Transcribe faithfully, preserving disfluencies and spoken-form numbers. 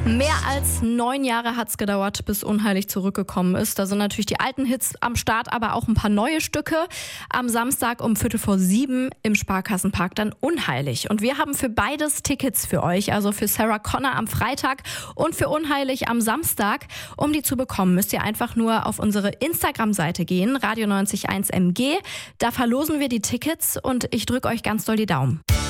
Mehr als neun Jahre hat es gedauert, bis Unheilig zurückgekommen ist. Da sind natürlich die alten Hits am Start, aber auch ein paar neue Stücke. Am Samstag um Viertel vor sieben im Sparkassenpark dann Unheilig. Und wir haben für beides Tickets für euch, also für Sarah Connor am Freitag und für Unheilig am Samstag. Um die zu bekommen, müsst ihr einfach nur auf unsere Instagram-Seite gehen, Radio neunzig Komma eins M G. Da verlosen wir die Tickets und ich drücke euch ganz doll die Daumen.